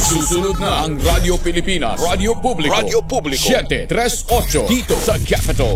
Susunod na ang Radyo Pilipinas, Radyo Publico, 738 dito sa Capital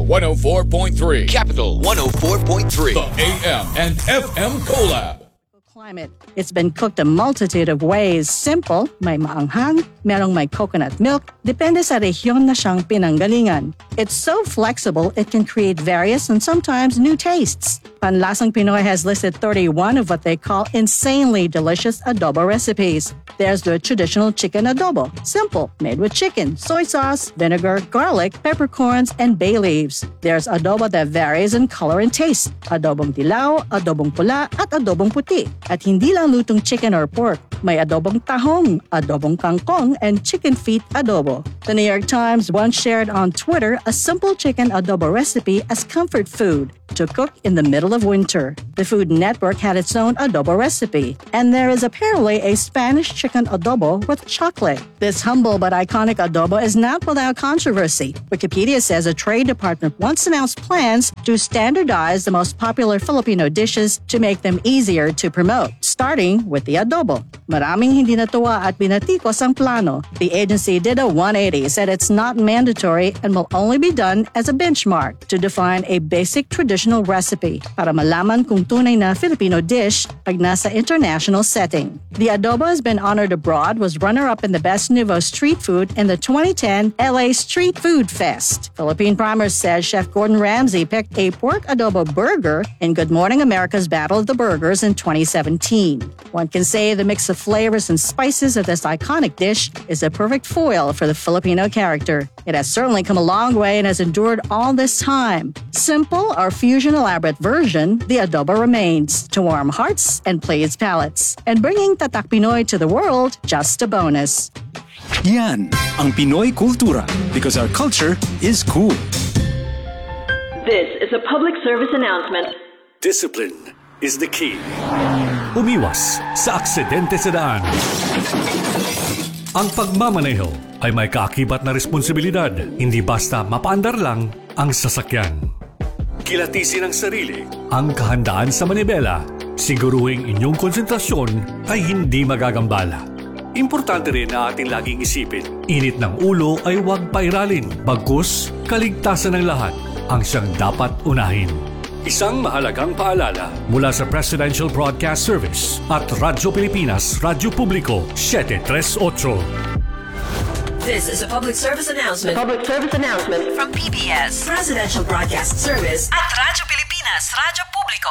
104.3. Capital 104.3. The AM and FM Collab. Climate. It's been cooked a multitude of ways. Simple, may maanghang, merong may coconut milk, depende sa rehiyon na siyang pinanggalingan. It's so flexible, it can create various and sometimes new tastes. Panlasang Pinoy has listed 31 of what they call insanely delicious adobo recipes. There's the traditional chicken adobo. Simple, made with chicken, soy sauce, vinegar, garlic, peppercorns, and bay leaves. There's adobo that varies in color and taste. Adobong dilaw, adobong pula, at adobong puti. At hindi lang lutong chicken or pork. May adobong tahong, adobong kangkong, and chicken feet adobo. The New York Times once shared on Twitter a simple chicken adobo recipe as comfort food to cook in the middle of winter. The Food Network had its own adobo recipe, and there is apparently a Spanish chicken adobo with chocolate. This humble but iconic adobo is not without controversy. Wikipedia says a Trade Department once announced plans to standardize the most popular Filipino dishes to make them easier to promote, starting with the adobo. Maraming hindi natuwa at binatikos ang plano. The agency did a 180, said it's not mandatory and will only be done as a benchmark to define a basic traditional recipe para malaman kung tunay na Filipino dish pag nasa international setting. The adobo has been honored abroad, was runner-up in the Best Nouveau Street Food in the 2010 LA Street Food Fest. Philippine Primer says Chef Gordon Ramsay picked a pork adobo burger in Good Morning America's Battle of the Burgers in 2017. One can say the mix of flavors and spices of this iconic dish is a perfect foil for the Filipino character. It has certainly come a long way and has endured all this time. Simple or fusion elaborate version, the adobo remains to warm hearts and please palates. And bringing Tatak Pinoy to the world, just a bonus. Yan ang Pinoy Kultura because our culture is cool. This is a public service announcement. Discipline is the key. Umiwas sa aksidente sa daan. Ang pagmamaneho ay may kaakibat na responsibilidad, hindi basta mapaandar lang ang sasakyan. Kilatisin ang sarili, ang kahandaan sa manibela, siguruhing inyong konsentrasyon ay hindi magagambala. Importante rin na ating laging isipin, init ng ulo ay huwag pairalin, bagkus kaligtasan ng lahat ang siyang dapat unahin. Isang mahalagang paalala mula sa Presidential Broadcast Service at Radyo Pilipinas, Radyo Publico, 738. This is a public service announcement. From PBS, Presidential Broadcast Service at Radyo Pilipinas, Radyo Publico,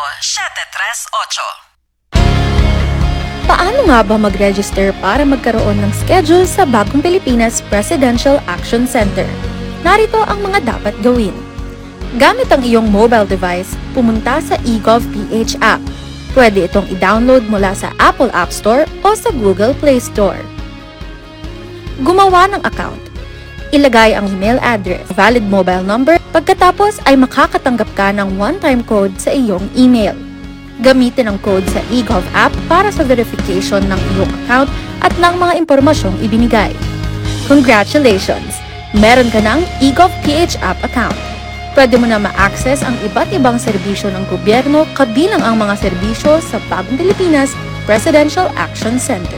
738. Paano nga ba mag-register para magkaroon ng schedule sa Bagong Pilipinas Presidential Action Center? Narito ang mga dapat gawin. Gamit ang iyong mobile device, pumunta sa eGovPH app. Pwede itong i-download mula sa Apple App Store o sa Google Play Store. Gumawa ng account. Ilagay ang email address, valid mobile number, pagkatapos ay makakatanggap ka ng one-time code sa iyong email. Gamitin ang code sa eGov app para sa verification ng iyong account at ng mga impormasyong ibinigay. Congratulations! Meron ka ng eGovPH app account. Pwede mo na ma-access ang iba't ibang serbisyo ng gobyerno kabilang ang mga serbisyo sa Bagong Pilipinas Presidential Action Center.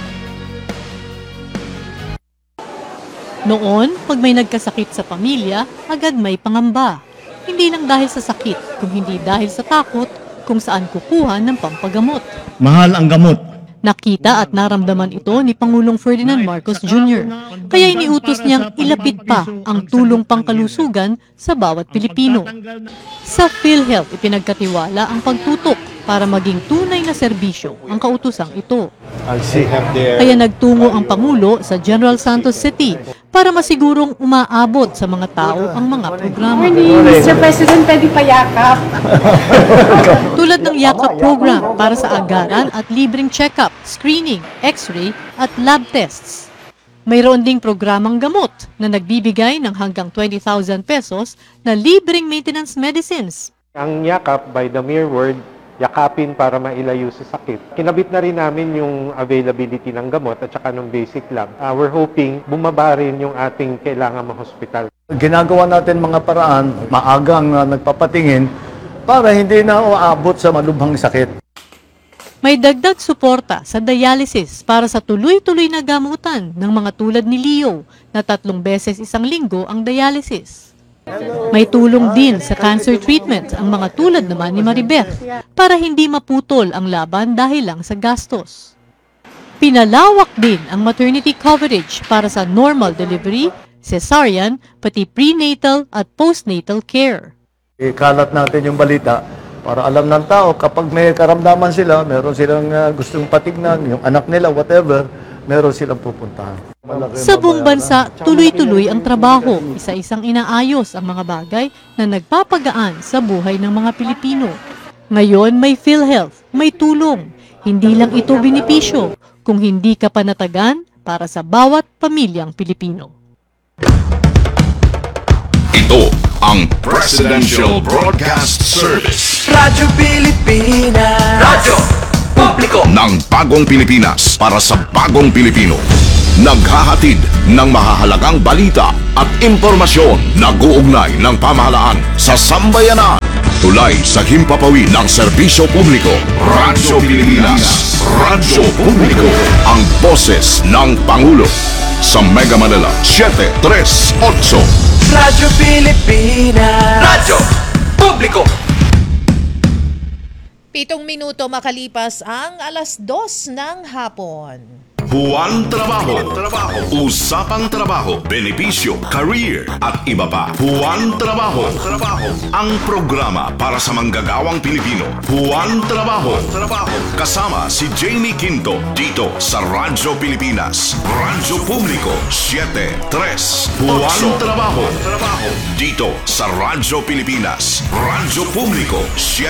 Noon, pag may nagkasakit sa pamilya, agad may pangamba. Hindi lang dahil sa sakit, kung hindi dahil sa takot kung saan kukuha ng pampagamot. Mahal ang gamot. Nakita at naramdaman ito ni Pangulong Ferdinand Marcos Jr. Kaya iniutos niyang ilapit pa ang tulong pangkalusugan sa bawat Pilipino. Sa PhilHealth, ipinagkatiwala ang pagtutok para maging tunay na serbisyo ang kautosang ito. Kaya nagtungo ang Pangulo sa General Santos City para masigurong umaabot sa mga tao ang mga programa. Mr. President, pwede payakap. Tulad ng Yakap program para sa agaran at libreng check-up, screening, x-ray at lab tests. Mayroon ding programang gamot na nagbibigay ng hanggang 20,000 pesos na libreng maintenance medicines. Ang Yakap, by the mere word, yakapin para mailayo sa sakit. Kinabit na rin namin yung availability ng gamot at saka ng basic lab. We're hoping bumaba rin yung ating kailangan ma-hospital. Ginagawa natin mga paraan, maagang nagpapatingin para hindi na uabot sa malubhang sakit. May dagdag suporta sa dialysis para sa tuloy-tuloy na gamutan ng mga tulad ni Leo na 3 beses isang linggo ang dialysis. May tulong din sa cancer treatment ang mga tulad naman ni Maribeth para hindi maputol ang laban dahil lang sa gastos. Pinalawak din ang maternity coverage para sa normal delivery, cesarean, pati prenatal at postnatal care. Ikalat natin yung balita para alam ng tao kapag may karamdaman sila, meron silang gustong patignan, yung anak nila, whatever, meron silang pupuntahan. Sa buong bansa, tuloy-tuloy ang trabaho. Isa-isang inaayos ang mga bagay na nagpapagaan sa buhay ng mga Pilipino. Ngayon may PhilHealth, may tulong. Hindi lang ito benepisyo, kung hindi ka panatagan para sa bawat pamilyang Pilipino. Ito ang Presidential Broadcast Service. Radyo Pilipinas. Radyo Publiko ng bagong Pilipinas para sa bagong Pilipino. Naghahatid ng mahahalagang balita at impormasyon na guugnay ng pamahalaan sa sambayanan. Tulay sa himpapawid ng serbisyo publiko. Radyo Pilipinas. Radyo Publiko. Ang boses ng Pangulo. Sa Mega Manila, 738. Radyo Pilipinas. Radyo Publiko. 7 minuto makalipas ang 2:00 ng hapon. Buwan Trabaho. Usapang trabaho, benepisyo, career at iba pa. Buwan Trabaho. Ang programa para sa manggagawang Pilipino. Buwan Trabaho. Kasama si Jamie Quinto dito sa Radyo Pilipinas. Radyo Publiko 73. Buwan Trabaho. Dito sa Radyo Pilipinas. Radyo Publiko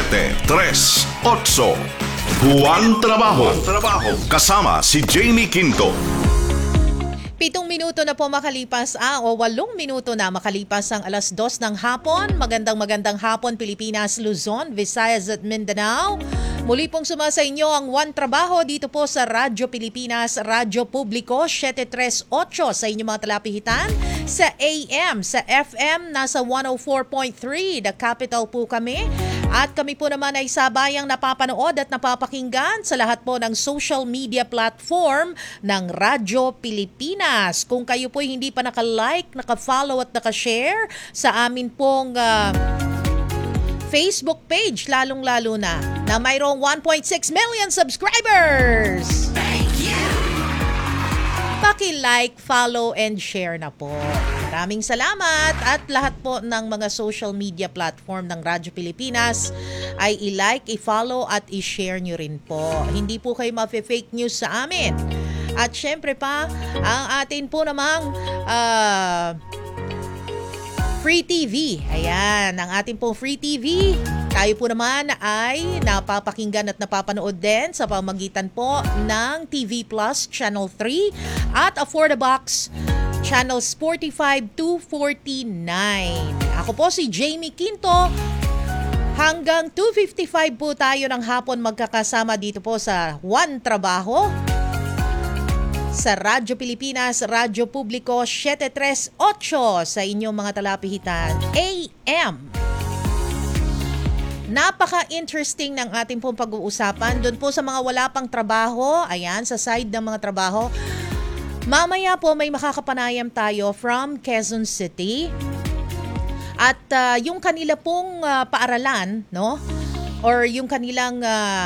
738. Buwan Trabaho. Kasama si Jamie Quinto. 7 minuto na po makalipas 8 minuto na makalipas ang 2:00 ng hapon. Magandang hapon Pilipinas, Luzon, Visayas at Mindanao. Muli pong sumasa inyo ang One Trabaho dito po sa Radyo Pilipinas, Radyo Publiko 738 sa inyong mga talapihitan. Sa AM, sa FM, nasa 104.3, The Capital po kami. At kami po naman ay sabayang napapanood at napapakinggan sa lahat po ng social media platform ng Radyo Pilipinas. Kung kayo po hindi pa naka-like, naka-follow at naka-share sa amin pong Facebook page, lalong-lalo na mayroong 1.6 million subscribers. Thank you! Paki-like, follow, and share na po. Maraming salamat at lahat po ng mga social media platform ng Radyo Pilipinas ay i-like, i-follow at i-share nyo rin po. Hindi po kayo ma-fake news sa amin. At syempre pa, ang atin po namang Free TV. Ayan, ang ating pong Free TV. Tayo po naman ay napapakinggan at napapanood din sa pamagitan po ng TV Plus Channel 3 at Affordabox Channels 45 to 49. Ako po si Jamie Quinto. Hanggang 2:55 po tayo ng hapon magkakasama dito po sa One Trabaho. Sa Radyo Pilipinas, Radyo Publiko 738 sa inyong mga talapihitan AM. Napaka-interesting ng ating pong pag-uusapan. Doon po sa mga wala pang trabaho, ayan, sa side ng mga trabaho. Mamaya po may makakapanayam tayo from Quezon City. At yung kanila pong paaralan, no? Or yung kanilang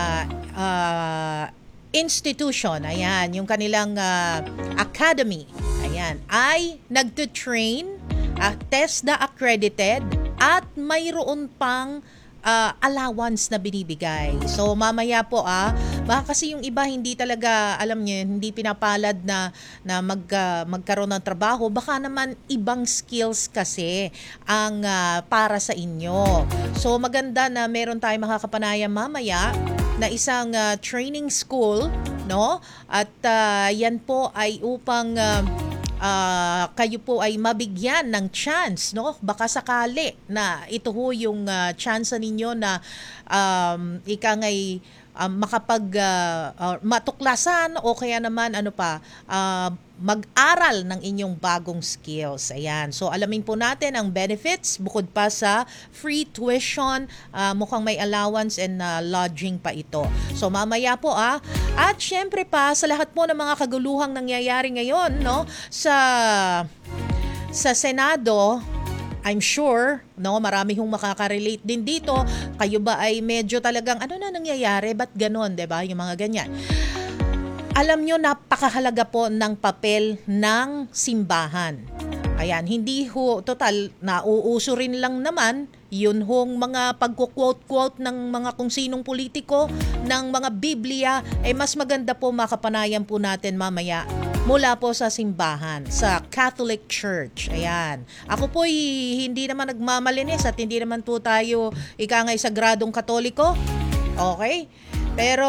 institution, ayan, yung kanilang academy, ayan, ay nagtutrain, TESDA accredited, at mayroon pang allowance na binibigay. So mamaya po baka kasi yung iba hindi talaga, alam niyo, hindi pinapalad na magkaroon ng trabaho, baka naman ibang skills kasi ang para sa inyo. So maganda na meron tayong makakapanayam mamaya na isang training school, no? At yan po ay upang kayo po ay mabigyan ng chance, no? Baka sakali na ito ho yung chance ninyo na ika ngay matuklasan o kaya naman mag-aral ng inyong bagong skills. Ayan. So alamin po natin ang benefits bukod pa sa free tuition, mukhang may allowance and lodging pa ito. So mamaya po at syempre pa sa lahat po ng mga kaguluhang nangyayari ngayon sa Senado, I'm sure, marami hong makaka-relate din dito. Kayo ba ay medyo talagang ano na nangyayari? Ba't ganon, 'di ba? Yung mga ganyan. Alam nyo, napakahalaga po ng papel ng simbahan. Ayan, hindi total, nauuso rin lang naman yun hong mga pagkuquote-quote ng mga kung sinong politiko, ng mga Biblia, mas maganda po makapanayan po natin mamaya mula po sa simbahan, sa Catholic Church. Ayan. Ako po hindi naman nagmamalinis at hindi naman po tayo ikangay sagradong Katoliko. Okay? Pero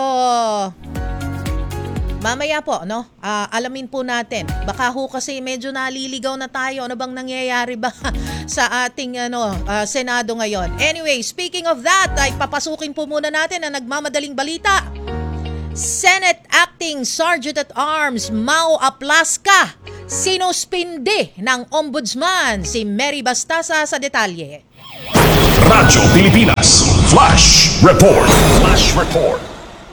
mamaya po, alamin po natin. Baka kasi medyo naliligaw na tayo. Ano bang nangyayari ba sa ating Senado ngayon? Anyway, speaking of that, ay papasukin po muna natin ang nagmamadaling balita. Senate Acting Sergeant at Arms Mau Aplaska sinuspindi ng Ombudsman si Mary Bastasa sa detalye. Radyo Pilipinas Flash Report. Flash Report.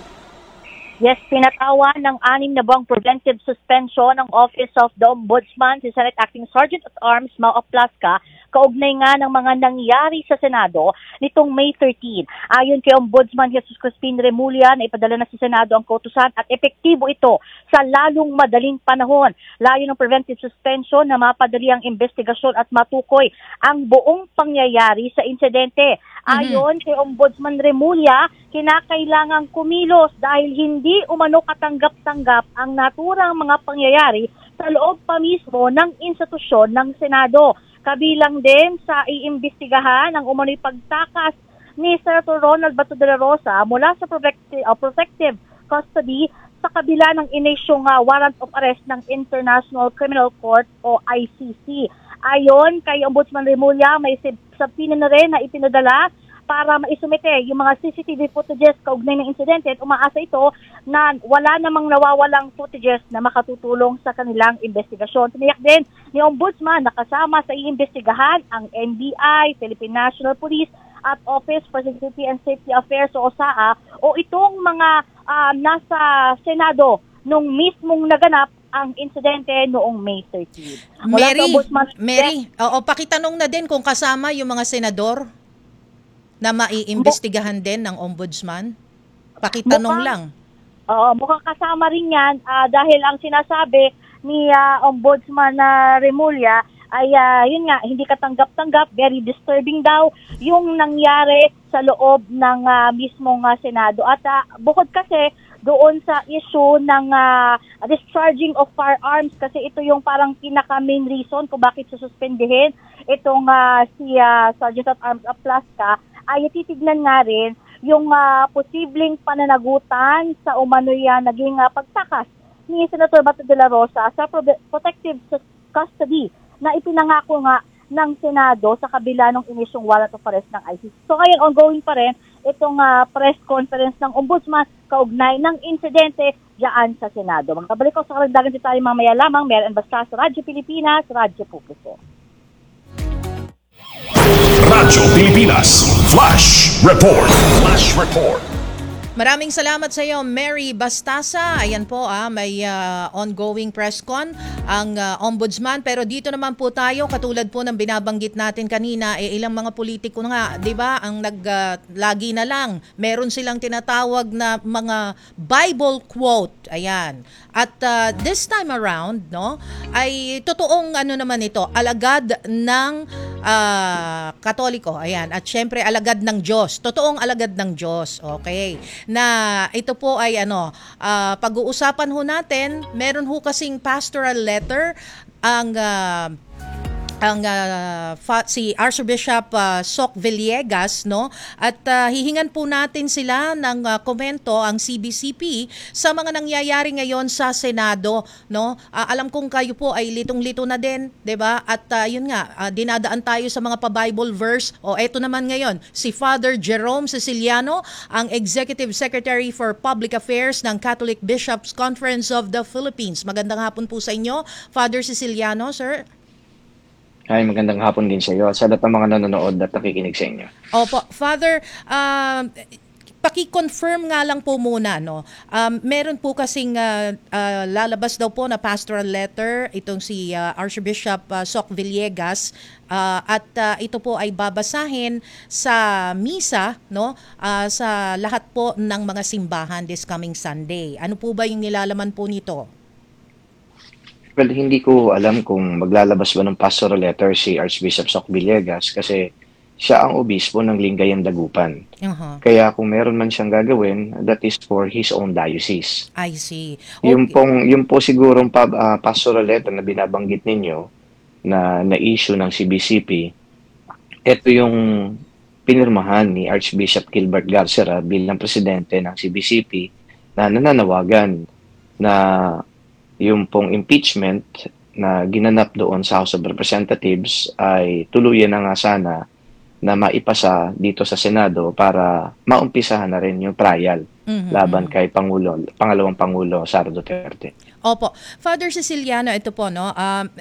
Yes, pinatawa ng 6 na buwang preventive suspension ng Office of the Ombudsman si Senate Acting Sergeant at Arms Mau Aplaska kaugnay nga ng mga nangyari sa Senado nitong May 13. Ayon kay Ombudsman Jesus Crispin Remulla, na ipadala na sa Senado ang kautusan at epektibo ito sa lalong madaling panahon. Layo ng preventive suspension na mapadali ang investigasyon at matukoy ang buong pangyayari sa insidente. Ayon kay Ombudsman Remulla, kinakailangang kumilos dahil hindi umano katanggap-tanggap ang naturang mga pangyayari sa loob pa mismo ng institusyon ng Senado. Kabilang din sa iimbestigahan ang umano'y pagtakas ni Senator Ronald Bato de la Rosa mula sa protective custody sa kabila ng inisyong warrant of arrest ng International Criminal Court o ICC. Ayon kay Ombudsman Remulla, may subpoena na rin na ipinadala para maisumite yung mga CCTV footages kaugnay ng insidente at umaasa ito na wala namang nawawalang footages na makatutulong sa kanilang investigasyon. Tiniyak din ni Ombudsman na kasama sa iimbestigahan ang NBI, Philippine National Police at Office for Security and Safety Affairs o OSAA o itong mga nasa Senado nung mismong naganap ang insidente noong May 13. Mary, pakitanong na din kung kasama yung mga senador na maiimbestigahan din ng ombudsman? Pakitanong lang. Mukhang kasama rin yan dahil ang sinasabi ni Ombudsman Remulla ay yun nga, hindi katanggap-tanggap, very disturbing daw yung nangyari sa loob ng mismong Senado. At bukod kasi doon sa issue ng discharging of firearms, kasi ito yung parang pinaka-main reason kung bakit sususpendihin itong si Sergeant at Arms Aplaska, ay titignan nga rin yung posibleng pananagutan sa umano'y naging pagtakas ni Senator Bato de la Rosa sa protective custody na ipinangako nga ng Senado sa kabila ng inisyong warrant of arrest ng ICC. So ngayon, ongoing pa rin itong press conference ng Ombudsman kaugnay ng insidente diyan sa Senado. Magkabalik ko sa karagdagan tayo mamaya lamang. Meron basta sa Radyo Pilipinas, Radyo Publiko. Radyo Pilipinas Flash Report. Flash Report. Maraming salamat sa iyo, Mary Bastasa. Ayan po, may ongoing press con ang ombudsman. Pero dito naman po tayo, katulad po ng binabanggit natin kanina, ilang mga politiko nga, di ba, ang lagi na lang, meron silang tinatawag na mga Bible quote. Ayan. At this time around, ay totoong naman ito, alagad ng Katoliko. Ayan. At syempre, alagad ng Diyos. Totoong alagad ng Diyos. Okay. Na ito po ay pag-uusapan ho natin, meron ho kasing pastoral letter ang si Archbishop Soc Villegas, no, at hihingan po natin sila ng komento ang CBCP sa mga nangyayari ngayon sa Senado, no. Alam kong kayo po ay litong-lito na din, 'di ba? At yun nga, dinadaan tayo sa mga pa-Bible verse. Eto naman ngayon, si Father Jerome Ceciliano, ang Executive Secretary for Public Affairs ng Catholic Bishops Conference of the Philippines. Magandang hapon po sa inyo, Father Ceciliano, sir. Ay, magandang hapon din sa iyo at sa lahat ng mga nanonood at nakikinig sa inyo. Opo, Father, paki-confirm nga lang po muna, no. Meron po kasing lalabas daw po na pastoral letter itong si Archbishop Soc Villegas at ito po ay babasahin sa misa, no, sa lahat po ng mga simbahan this coming Sunday. Ano po ba yung nilalaman po nito? Well, hindi ko alam kung maglalabas ba ng pastoral letter si Archbishop Soc Villegas kasi siya ang obispo ng Lingayen Dagupan. Kaya kung meron man siyang gagawin, that is for his own diocese. I see. Okay. Yung po sigurong pastoral letter na binabanggit ninyo na issue ng CBCP, ito yung pinirmahan ni Archbishop Gilbert Garcera bilang presidente ng CBCP na nananawagan na yung pong impeachment na ginanap doon sa House of Representatives ay tuluyan na nga sana na maipasa dito sa Senado para maumpisahan na rin yung trial laban kay pangalawang Pangulo Sara Duterte. Opo. Father Ceciliano, ito po, no,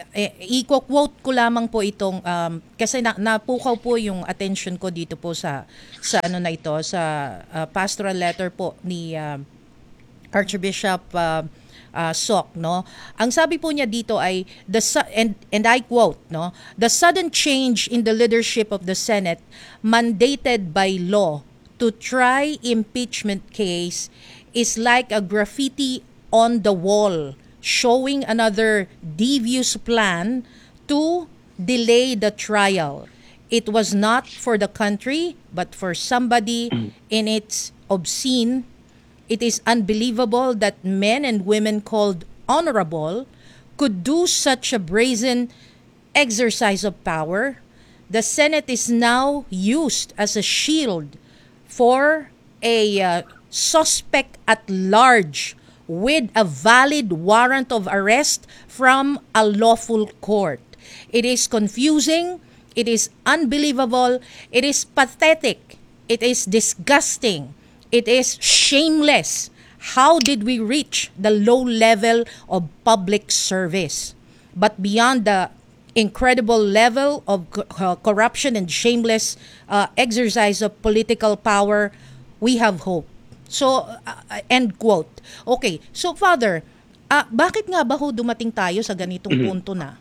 i-quote ko lamang po itong, kasi napukaw po yung attention ko dito po sa ano na ito, sa pastoral letter po ni Archbishop Soc, no. Ang sabi po niya dito ay and I quote, no, the sudden change in the leadership of the Senate mandated by law to try impeachment case is like a graffiti on the wall showing another devious plan to delay the trial. It was not for the country but for somebody in its obscene. It is unbelievable that men and women called honorable could do such a brazen exercise of power. The Senate is now used as a shield for a suspect at large with a valid warrant of arrest from a lawful court. It is confusing. It is unbelievable. It is pathetic. It is disgusting. It is shameless. How did we reach the low level of public service? But beyond the incredible level of corruption and shameless exercise of political power, we have hope. So, end quote. Okay, so Father, bakit nga ba ho dumating tayo sa ganitong punto na?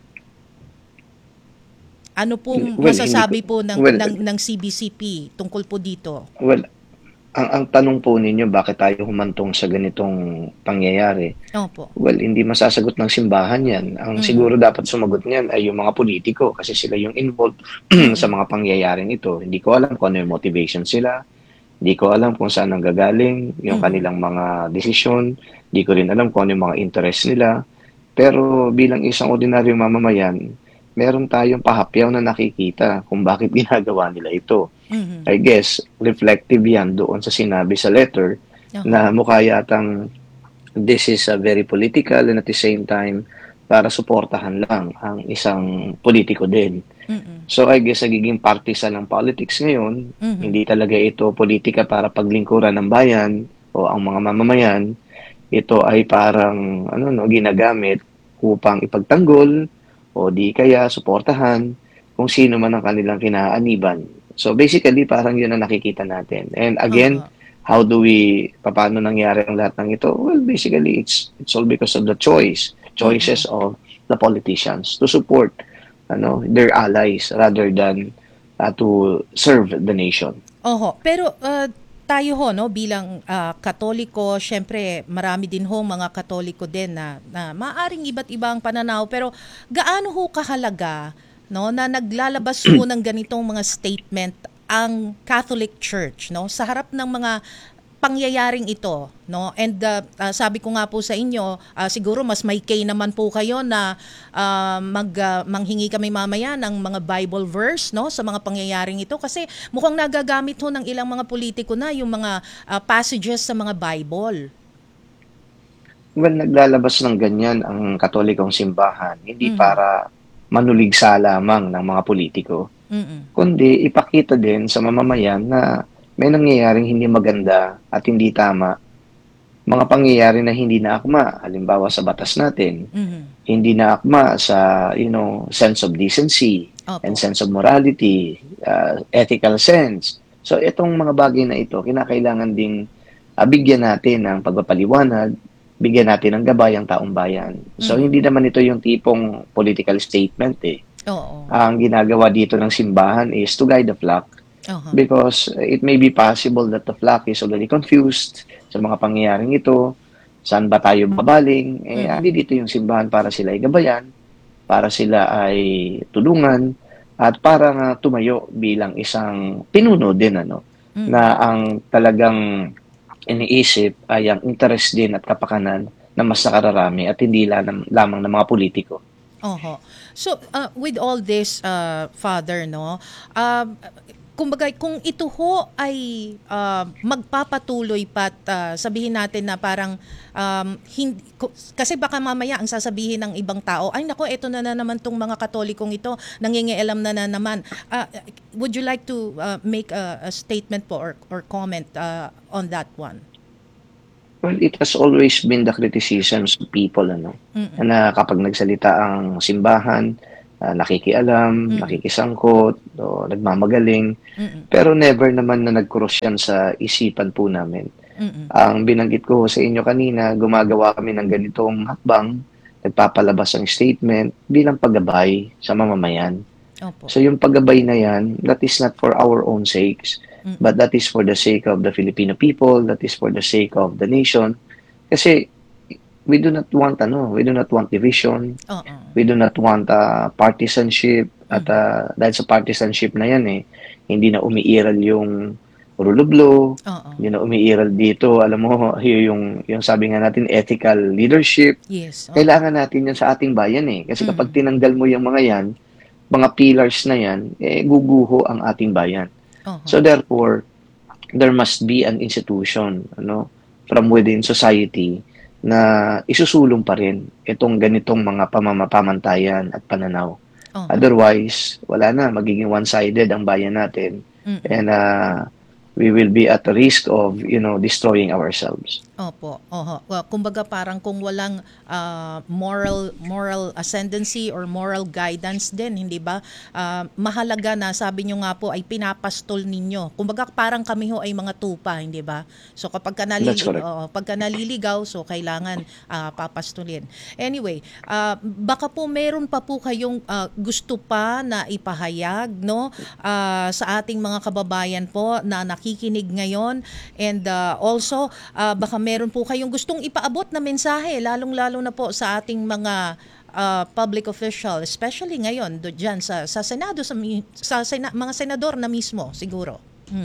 Ano pong masasabi po ng CBCP tungkol po dito? Well, ang tanong po ninyo, bakit tayo humantong sa ganitong pangyayari? Opo. Well, hindi masasagot ng simbahan yan. Ang siguro dapat sumagot niyan ay yung mga politiko kasi sila yung involved sa mga pangyayaring ito. Hindi ko alam kung ano yung motivation sila. Hindi ko alam kung saan ang gagaling yung kanilang mga desisyon. Hindi ko rin alam kung ano yung mga interest nila. Pero bilang isang ordinaryong mamamayan, meron tayong pahapyaw na nakikita kung bakit ginagawa nila ito. I guess, reflective yan doon sa sinabi sa letter na mukha yatang this is a very political and at the same time para suportahan lang ang isang politiko din. So I guess, nagiging partisan ng politics ngayon. Hindi talaga ito politika para paglingkuran ng bayan o ang mga mamamayan. Ito ay parang ginagamit upang ipagtanggol o di kaya suportahan kung sino man ang kanilang kinaaniban. So basically, parang yun ang nakikita natin. And again, how do we, paano nangyari ang lahat ng ito? Well, basically, it's all because of the choices of the politicians to support their allies rather than to serve the nation. Pero tayo bilang Katoliko, syempre marami din mga Katoliko din na maaring iba't ibang pananaw, pero gaano kahalaga na naglalabas ng ganitong mga statement ang Catholic Church sa harap ng mga pangyayaring ito, no? And sabi ko nga po sa inyo, siguro mas may kay naman po kayo na manghingi kami mamaya ng mga Bible verse, no, sa mga pangyayaring ito kasi mukhang nagagamit ho ng ilang mga politiko na yung mga passages sa mga Bible. Well, naglalabas ng ganyan ang Katolikong simbahan, hindi para manuligsa lamang ng mga politiko, kundi ipakita din sa mamamayan na may nangyayaring hindi maganda at hindi tama, mga pangyayari na hindi naakma, halimbawa sa batas natin, hindi naakma sa, sense of decency and sense of morality, ethical sense. So itong mga bagay na ito, kinakailangan ding bigyan natin ng pagpapaliwanag, bigyan natin ng gabay ang taong bayan. So hindi naman ito yung tipong political statement eh. Ang ginagawa dito ng simbahan is to guide the flock. Because it may be possible that the flock is already confused sa mga pangyayaring ito. Saan ba tayo babaling? Hindi dito yung simbahan para sila ay gabayan, para sila ay tulungan, at para nga tumayo bilang isang pinuno din, na ang talagang iniisip ay ang interest din at kapakanan na mas nakararami at hindi lamang ng mga politiko. So, with all this, Father, no, kumbaga, kung ito ho ay magpapatuloy pat sabihin natin na parang hindi, kasi baka mamaya ang sasabihin ng ibang tao, ay nako, ito na naman tong mga Katolikong ito, nangingialam na naman. Would you like to make a statement po or comment on that one? Well, it has always been the criticisms of people, na kapag nagsalita ang simbahan, nakikialam, nakikisangkot, o nagmamagaling, pero never naman na nag-cross yan sa isipan po namin. Ang binanggit ko sa inyo kanina, gumagawa kami ng ganitong hakbang, nagpapalabas ang statement bilang paggabay sa mamamayan. So yung paggabay na yan, that is not for our own sakes, but that is for the sake of the Filipino people, that is for the sake of the nation. Kasi we do not want division. We do not want partisanship. At dahil sa partisanship na yan hindi na umiiral yung rule of law, hindi na umiiral dito, alam mo, yung sabi nga natin, ethical leadership. Kailangan natin yan sa ating bayan kasi kapag tinanggal mo yung mga yan, mga pillars na yan, guguho ang ating bayan. So therefore, there must be an institution from within society na isusulong pa rin itong ganitong mga pamantayan at pananaw. Otherwise, wala na, magiging one-sided ang bayan natin. And we will be at the risk of, destroying ourselves. Opo. Well, kumbaga parang kung walang moral ascendancy or moral guidance din, hindi ba? Mahalaga na, sabi nyo nga po, ay pinapastol ninyo. Kumbaga parang kami ho ay mga tupa, hindi ba? So kapag pagka naliligaw, so kailangan papastulin. Anyway, baka po meron pa po kayong gusto pa na ipahayag, sa ating mga kababayan po na nakikinig ngayon, and also baka meron po kayong gustong ipaabot na mensahe, lalong-lalo na po sa ating mga public official, especially ngayon diyan sa Senado, mga senador na mismo siguro.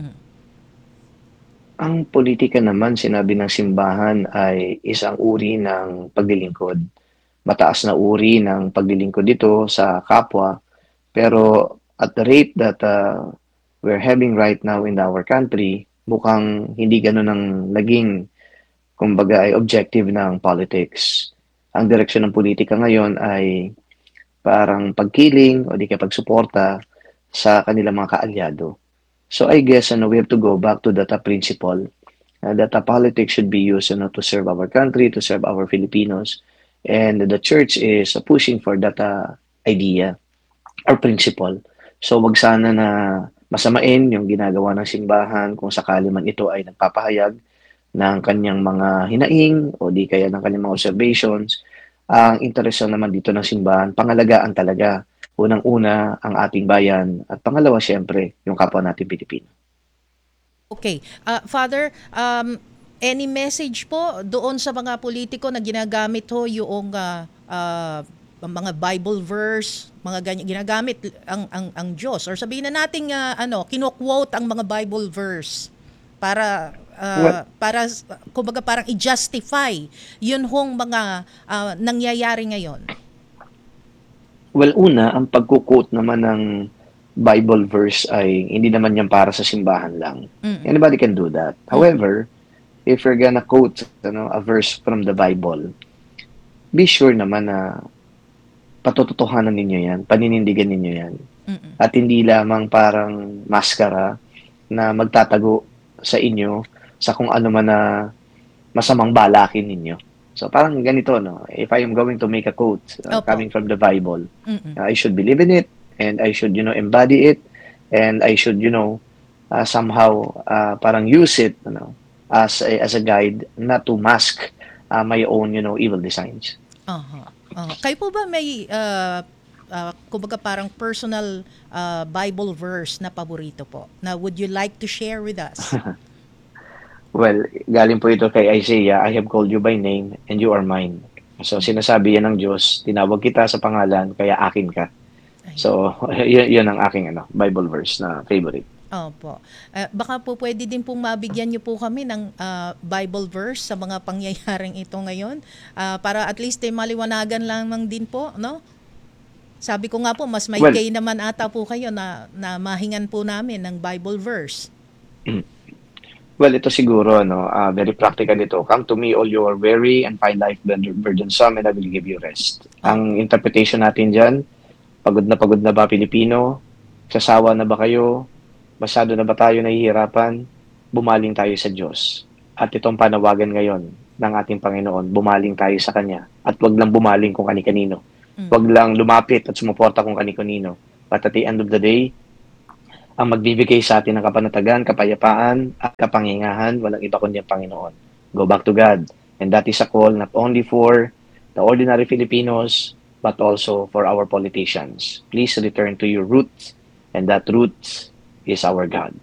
Ang politika naman, sinabi ng simbahan, ay isang uri ng paglilingkod. Mataas na uri ng paglilingkod dito sa kapwa, pero at the rate that we're having right now in our country, mukhang hindi ganun ang naging, kumbaga, ay objective ng politics. Ang direksyon ng politika ngayon ay parang pagkiling o di ka pagsuporta sa kanilang mga kaalyado. So I guess we have to go back to that principle that politics should be used to serve our country, to serve our Filipinos, and the church is pushing for that idea or principle. So wag sana na masamain yung ginagawa ng simbahan kung sakali man ito ay nagpapahayag ng kanyang mga hinaing o di kaya ng kanyang mga observations. Ang interest naman dito ng simbahan, pangalagaan talaga, unang-una ang ating bayan, at pangalawa siyempre yung kapwa natin Pilipino. Okay. Father, any message po doon sa mga politiko na ginagamit ho yung mga Bible verse, mga ganyan, ginagamit ang Diyos, or sabihin na nating kino-quote ang mga Bible verse para para kumbaga parang i-justify yun hong mga nangyayari ngayon? Well, una, ang pagkuquote naman ng Bible verse ay hindi naman yan para sa simbahan lang. Anybody can do that. However, if you're gonna quote a verse from the Bible, be sure naman na patututuhanan ninyo yan, paninindigan ninyo yan. At hindi lamang parang maskara na magtatago sa inyo sa kung ano man na masamang balakin ninyo. So parang ganito, no? If I am going to make a quote coming from the Bible, I should believe in it, and I should, embody it, and I should, somehow parang use it, as a guide, not to mask my own, evil designs. Kayo po ba may kumbaga parang personal Bible verse na paborito po na would you like to share with us? Well, galing po ito kay Isaiah, I have called you by name and you are mine. So sinasabi yan ng Diyos, tinawag kita sa pangalan, kaya akin ka. So yun ang aking Bible verse na favorite. Opo. Baka po pwede din pong mabigyan niyo po kami ng Bible verse sa mga pangyayaring ito ngayon para at least maliwanagan lamang din po, no? Sabi ko nga po, mas may kay naman ata po kayo na mahingan po namin ng Bible verse. Well, ito siguro, very practical ito. Come to me, all you are weary and find life burdensome, and I will give you rest. Ang interpretation natin dyan, pagod na ba Pilipino? Sasawa na ba kayo? Masyado na ba tayo nahihirapan? Bumaling tayo sa Diyos. At itong panawagan ngayon ng ating Panginoon, bumaling tayo sa Kanya. At wag lang bumaling kung kani-kanino. Wag lang lumapit at sumuporta kung kani-kanino. But at the end of the day, ang magbibigay sa atin ng kapanatagan, kapayapaan, at kapangyarihan, walang iba kundi ang Panginoon. Go back to God. And that is a call not only for the ordinary Filipinos, but also for our politicians. Please return to your roots, and that root is our God.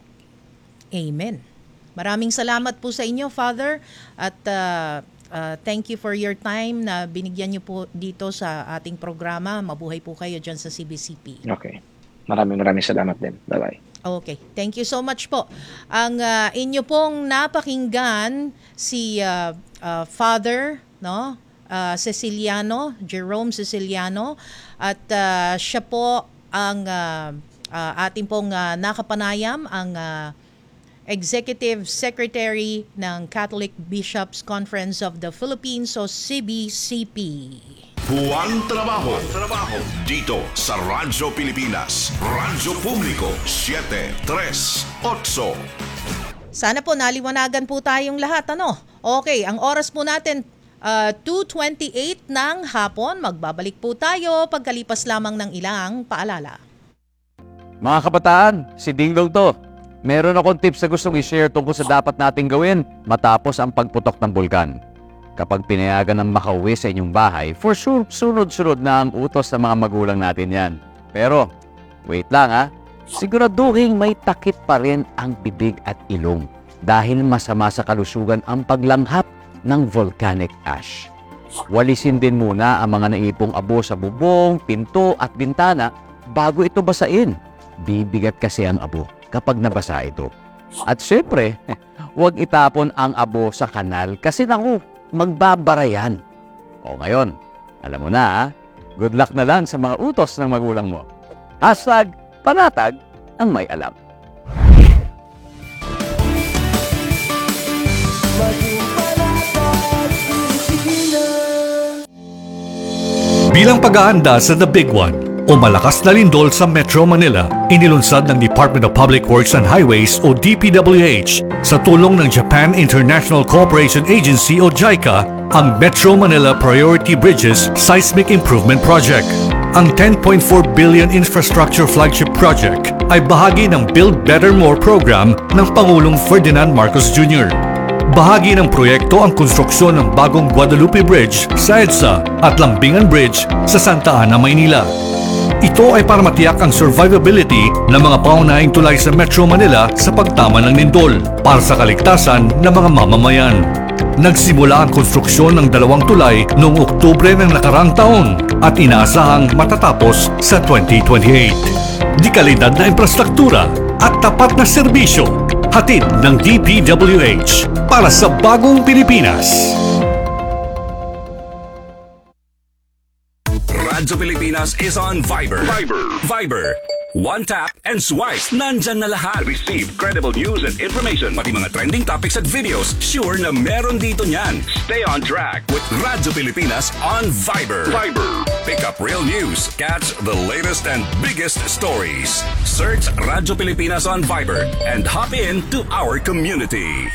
Amen. Maraming salamat po sa inyo, Father, at thank you for your time na binigyan niyo po dito sa ating programa. Mabuhay po kayo dyan sa CBCP. Okay. Maraming salamat din. Bye-bye. Okay. Thank you so much po. Ang inyo pong napakinggan si Father, no? Ceciliano, Jerome Ceciliano, at siya po ang ating pong nakapanayam, ang Executive Secretary ng Catholic Bishops Conference of the Philippines o CBCP. Juan Trabajo. Dito sa Radyo Pilipinas. Radyo Publiko 738. Sana po naliwanagan po tayong lahat. Okay, ang oras po natin 2:28 ng hapon. Magbabalik po tayo pagkalipas lamang ng ilang paalala. Mga kabataan, si Dinglong to. Meron akong tips na gustong i-share tungkol sa dapat nating gawin matapos ang pagputok ng bulkan. Kapag pinayagan ng makauwi sa inyong bahay, for sure, sunod-sunod na ang utos ng mga magulang natin yan. Pero, wait lang siguraduhin may takip pa rin ang bibig at ilong dahil masama sa kalusugan ang paglanghap ng volcanic ash. Walisin din muna ang mga naipong abo sa bubong, pinto at bintana bago ito basain. Bibigat kasi ang abo kapag nabasa ito. At syempre, huwag itapon ang abo sa kanal kasi magbabara yan. O ngayon, alam mo na good luck na lang sa mga utos ng magulang mo. #panatag ang may alam. Bilang pag-aanda sa The Big One o malakas na lindol sa Metro Manila, inilunsad ng Department of Public Works and Highways o DPWH sa tulong ng Japan International Cooperation Agency o JICA ang Metro Manila Priority Bridges Seismic Improvement Project. Ang 10.4 billion infrastructure flagship project ay bahagi ng Build Better More program ng Pangulong Ferdinand Marcos Jr. Bahagi ng proyekto ang konstruksyon ng bagong Guadalupe Bridge sa EDSA at Lambingan Bridge sa Santa Ana, Maynila. Ito ay para matiyak ang survivability ng mga paunahing tulay sa Metro Manila sa pagtama ng lindol para sa kaligtasan ng mga mamamayan. Nagsimula ang konstruksyon ng 2 tulay noong Oktubre ng nakarang taon at inaasahang matatapos sa 2028. Di kalidad na infrastruktura at tapat na serbisyo, Hatid ng DPWH para sa bagong Pilipinas. Radyo Pilipinas is on Viber. Viber. One tap and swipe. Nandyan na lahat. Receive credible news and information. Pati mga trending topics at videos. Sure na meron dito niyan. Stay on track with Radyo Pilipinas on Viber. Pick up real news. Catch the latest and biggest stories. Search Radyo Pilipinas on Viber and hop in to our community.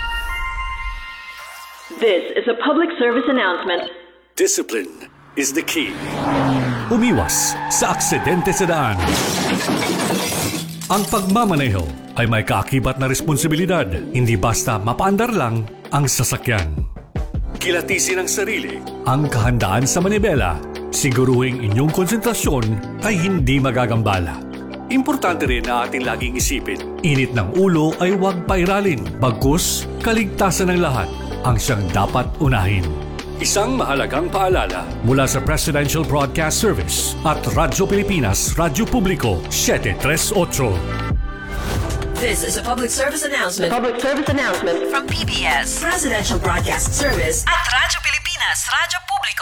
This is a public service announcement. Discipline is the key. Umiwas sa aksidente sa daan. Ang pagmamaneho ay may kaakibat na responsibilidad, hindi basta mapaandar lang ang sasakyan. Kilatisin ang sarili, ang kahandaan sa manibela, siguruhing inyong konsentrasyon ay hindi magagambala. Importante rin na ating laging isipin, init ng ulo ay huwag pairalin, bagkus kaligtasan ng lahat ang siyang dapat unahin. Isang mahalagang paalala mula sa Presidential Broadcast Service at Radyo Pilipinas, Radyo Publiko, 738. This is a public service announcement. From PBS, Presidential Broadcast Service at Radyo Pilipinas, Radyo Publiko,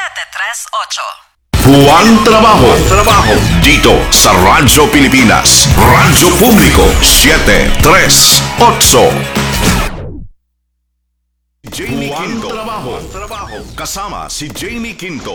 738. Buwan Trabaho. Dito sa Radyo Pilipinas, Radyo Publiko, 738. Jamie Quinto. Trabaho. Kasama si Jamie Quinto.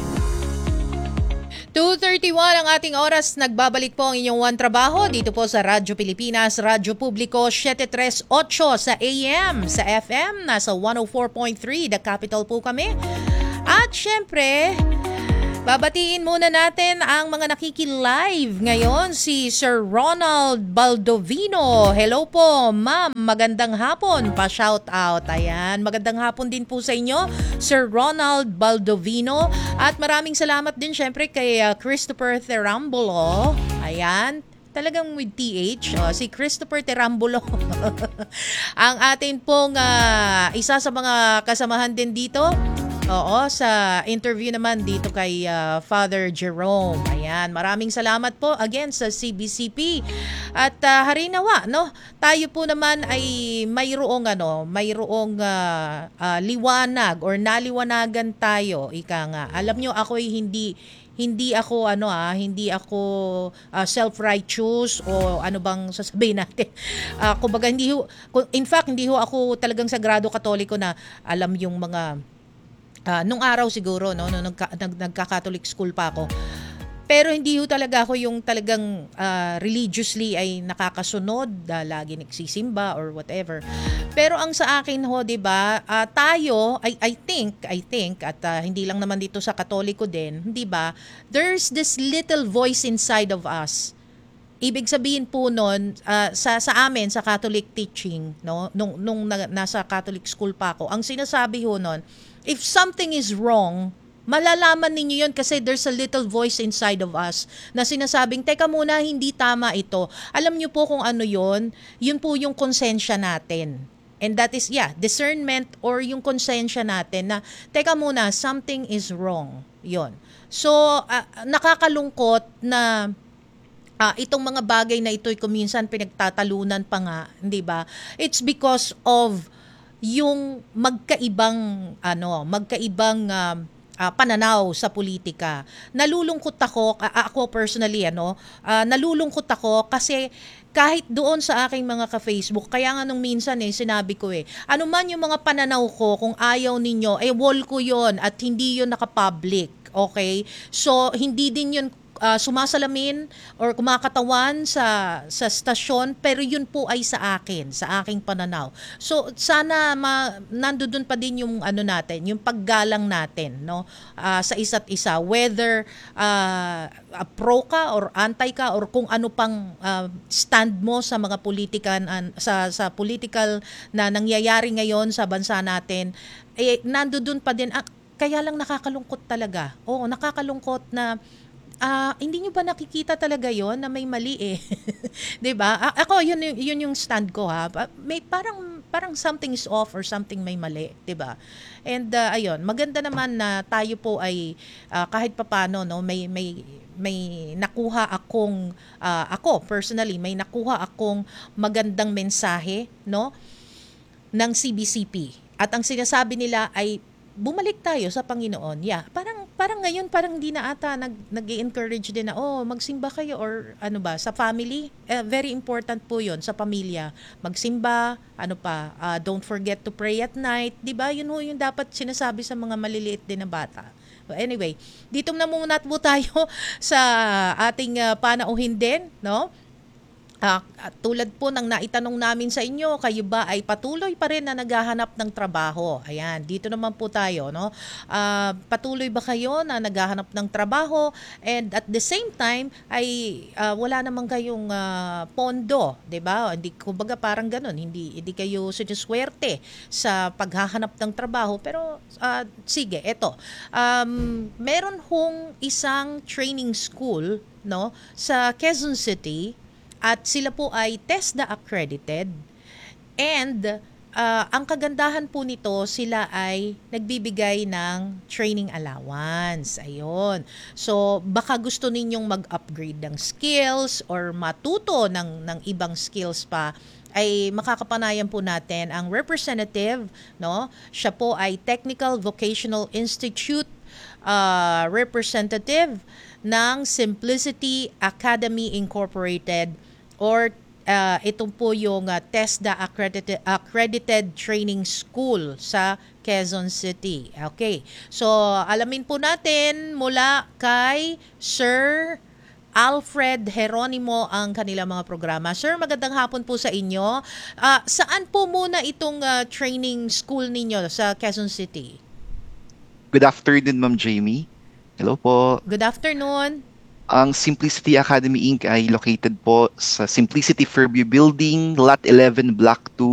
2:31 ang ating oras. Nagbabalik po ang inyong One Trabaho dito po sa Radyo Pilipinas, Radyo Publiko, 738 sa AM, sa FM, nasa 104.3, The Capital po kami. At syempre, babatiin muna natin ang mga nakiki-live ngayon, si Sir Ronald Baldovino. Hello po, ma'am. Magandang hapon. Pa-shout out. Ayan. Magandang hapon din po sa inyo, Sir Ronald Baldovino. At maraming salamat din syempre kay Christopher Terambulo. Ayan. Talagang with TH, si Christopher Terambulo. Ang atin pong isa sa mga kasamahan din dito. Oo, sa interview naman dito kay Father Jerome. Ayan, maraming salamat po again sa CBCP. At harinawa, no? Tayo po naman ay mayroong liwanag or naliwanagan tayo, ika nga. Alam nyo, ako ay hindi ako self-righteous o ano bang sasabihin natin. Kumbaga hindi ho ako talagang sagrado katoliko na alam yung mga nung araw siguro, no, nung nagka-Catholic school pa ako. Pero hindi ho talaga ako yung talagang religiously ay nakakasunod, lagi nagsisimba or whatever. Pero ang sa akin ho, 'di ba? Tayo I think at hindi lang naman dito sa Katoliko din, 'di ba? There's this little voice inside of us. Ibig sabihin po noon sa amin sa Catholic teaching, no, nung nasa Catholic school pa ako, ang sinasabi ho noon, if something is wrong, malalaman ninyo yun kasi there's a little voice inside of us na sinasabing, teka muna, hindi tama ito. Alam nyo po kung ano yun? Yun po yung konsensya natin. And that is, discernment or yung konsensya natin na, teka muna, something is wrong. Yun. So, nakakalungkot na itong mga bagay na ito'y kuminsan pinagtatalunan pa nga, hindi ba? It's because of yung magkaibang pananaw sa politika. Nalulungkot ako personally, nalulungkot ako kasi kahit doon sa aking mga ka-Facebook, kaya nga nung minsan sinabi ko ano man yung mga pananaw ko, kung ayaw ninyo, wall ko yon at hindi yon naka-public. Okay? So, hindi din yun sumasalamin or kumakatawan sa stasyon, pero yun po ay sa aking pananaw. So sana nandoon pa din yung natin, yung paggalang natin, no, sa isa't isa, whether pro ka or anti ka or kung ano pang stand mo sa mga politikan sa political na nangyayari ngayon sa bansa natin, nandoon pa din. Kaya lang nakakalungkot talaga. Oo, nakakalungkot na hindi nyo ba nakikita talaga yon na may mali 'Di ba? Ako yun yung stand ko May parang something is off or something may mali, 'di ba? And ayun, maganda naman na tayo po ay kahit papaano, no, may nakuha akong ako personally may nakuha akong magandang mensahe, no, ng CBCP. At ang sinasabi nila ay bumalik tayo sa Panginoon. Yeah, parang ngayon parang hindi na ata nag-encourage din na magsimba kayo or ano ba sa family. Very important po 'yon sa pamilya. Magsimba, don't forget to pray at night, 'di ba? Yun ho yung dapat sinasabi sa mga maliliit din na bata. So anyway, dito na muna po tayo sa ating panauhin din, no? Tulad po ng naitanong namin sa inyo, kayo ba ay patuloy pa rin na naghahanap ng trabaho? Ayan, dito naman po tayo, no? Patuloy ba kayo na naghahanap ng trabaho and at the same time ay wala naman kayong pondo, 'di ba? Hindi kumbaga parang ganoon, hindi kayo sinuswerte sa paghahanap ng trabaho. Pero sige, eto. Meron hong isang training school, no, sa Quezon City. At sila po ay TESDA accredited and ang kagandahan po nito, sila ay nagbibigay ng training allowance. Ayun. So baka gusto ninyong mag-upgrade ng skills or matuto ng ibang skills pa, ay makakapanayan po natin ang representative, no? Siya po ay Technical Vocational Institute representative ng Simplicity Academy Incorporated or ito po yung TESDA accredited training school sa Quezon City. Okay. So, alamin po natin mula kay Sir Alfred Geronimo ang kanilang mga programa. Sir, magandang hapon po sa inyo. Saan po muna itong training school ninyo sa Quezon City? Good afternoon, Ma'am Jamie. Hello po. Good afternoon. Ang Simplicity Academy Inc. ay located po sa Simplicity Fairview Building, Lot 11, Block 2,